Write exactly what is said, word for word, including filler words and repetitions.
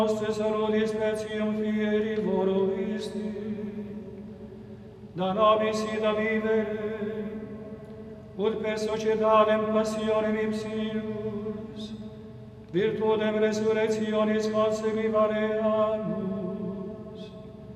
nostre salutis specium fieri voro isti, da nobis ida vivere, ut per societalem passionem ipsius, virtutem resurrectionis conseguivare annus.